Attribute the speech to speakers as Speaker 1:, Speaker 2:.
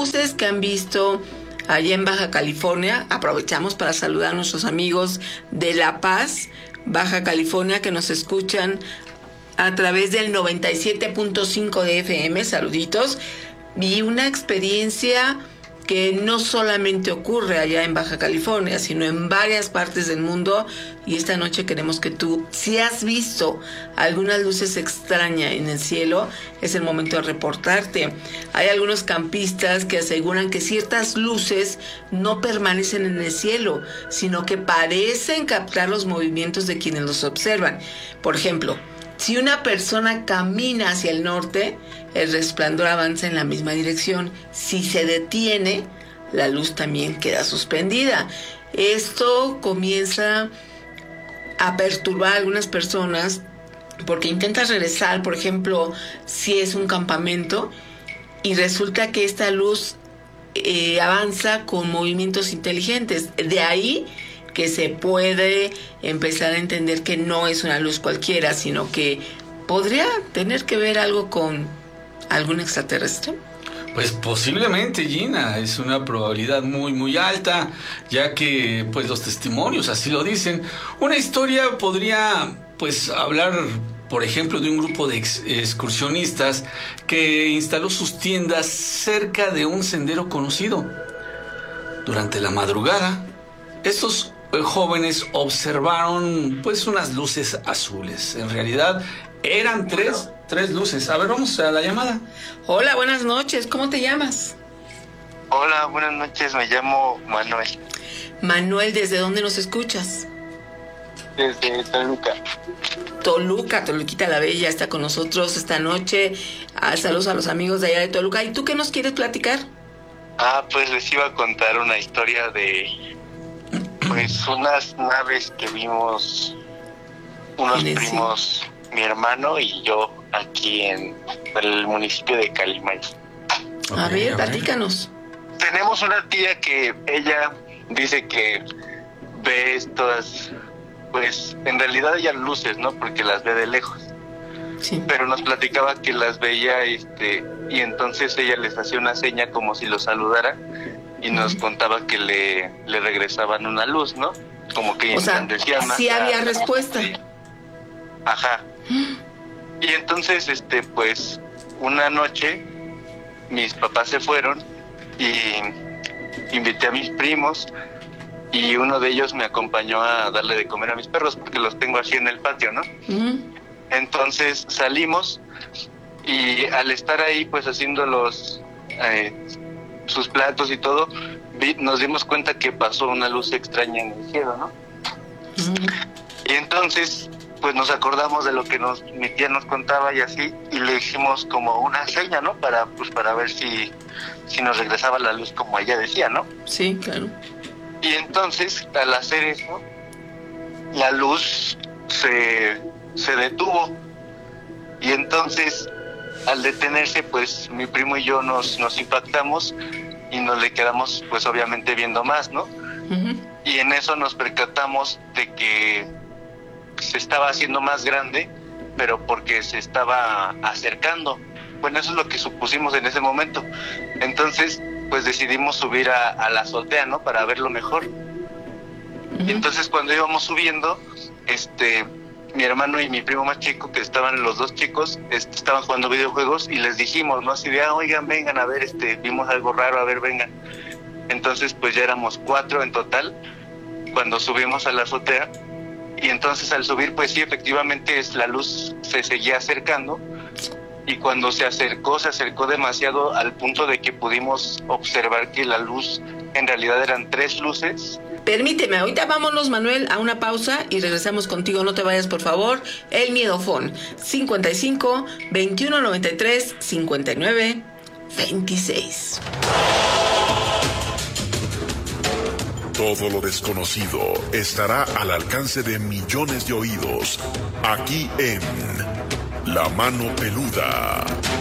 Speaker 1: luces que han visto allá en Baja California. Aprovechamos para saludar a nuestros amigos de La Paz, Baja California, que nos escuchan a través del 97.5 de FM. Saluditos. Y una experiencia que no solamente ocurre allá en Baja California, sino en varias partes del mundo. Y esta noche queremos que tú, si has visto algunas luces extrañas en el cielo, es el momento de reportarte. Hay algunos campistas que aseguran que ciertas luces no permanecen en el cielo, sino que parecen captar los movimientos de quienes los observan. Por ejemplo, si una persona camina hacia el norte, el resplandor avanza en la misma dirección. Si se detiene, la luz también queda suspendida. Esto comienza a perturbar a algunas personas porque intentas regresar, por ejemplo, si es un campamento, y resulta que esta luz avanza con movimientos inteligentes. De ahí que se puede empezar a entender que no es una luz cualquiera, sino que podría tener que ver algo con algún extraterrestre.
Speaker 2: Pues posiblemente, Gina, es una probabilidad muy muy alta, ya que pues los testimonios así lo dicen. Una historia podría pues hablar, por ejemplo, de un grupo de excursionistas que instaló sus tiendas cerca de un sendero conocido. Durante la madrugada, estos jóvenes observaron pues unas luces azules. En realidad eran tres luces. A ver, vamos a la llamada.
Speaker 1: Hola, buenas noches. ¿Cómo te llamas?
Speaker 3: Hola, buenas noches. Me llamo Manuel.
Speaker 1: Manuel, ¿desde dónde nos escuchas?
Speaker 3: Desde Toluca.
Speaker 1: Toluquita la Bella está con nosotros esta noche. Saludos a los amigos de allá de Toluca. ¿Y tú qué nos quieres platicar?
Speaker 3: Pues les iba a contar una historia de pues unas naves que vimos unos primos, mi hermano y yo, aquí en el municipio de Calimay.
Speaker 1: A ver, platícanos.
Speaker 3: Tenemos una tía que ella dice que ve estas, pues en realidad ella luces, ¿no? Porque las ve de lejos.
Speaker 1: Sí.
Speaker 3: Pero nos platicaba que las veía y entonces ella les hacía una seña como si los saludara y nos contaba que le regresaban una luz, ¿no? Como que
Speaker 1: decía más. Sí había respuesta.
Speaker 3: Ajá. Y entonces, pues, una noche mis papás se fueron y invité a mis primos y uno de ellos me acompañó a darle de comer a mis perros porque los tengo así en el patio, ¿no? Entonces salimos y al estar ahí, pues, haciendo sus platos y todo, nos dimos cuenta que pasó una luz extraña en el cielo, ¿no? Y entonces pues nos acordamos de lo que mi tía nos contaba y así, y le hicimos como una seña, ¿no? Para ver si nos regresaba la luz como ella decía, ¿no?
Speaker 1: Sí, claro.
Speaker 3: Y entonces, al hacer eso, la luz se detuvo. Y entonces, al detenerse, pues mi primo y yo nos impactamos y nos le quedamos, pues obviamente viendo más, ¿no? Y en eso nos percatamos de que se estaba haciendo más grande, pero porque se estaba acercando. Bueno, eso es lo que supusimos en ese momento. Entonces, pues decidimos subir a la azotea, ¿no? Para verlo mejor. Y entonces cuando íbamos subiendo, mi hermano y mi primo más chico, que estaban los dos chicos, estaban jugando videojuegos y les dijimos, ¿no? Así de, oigan, vengan a ver, vimos algo raro, a ver, vengan. Entonces, pues ya éramos 4 en total cuando subimos a la azotea. Y entonces al subir, pues sí, efectivamente la luz se seguía acercando. Y cuando se acercó demasiado al punto de que pudimos observar que la luz en realidad eran 3 luces.
Speaker 1: Permíteme, ahorita vámonos, Manuel, a una pausa y regresamos contigo. No te vayas, por favor. El Miedofón, 55 21 93 59 26.
Speaker 4: Todo lo desconocido estará al alcance de millones de oídos, aquí en La Mano Peluda.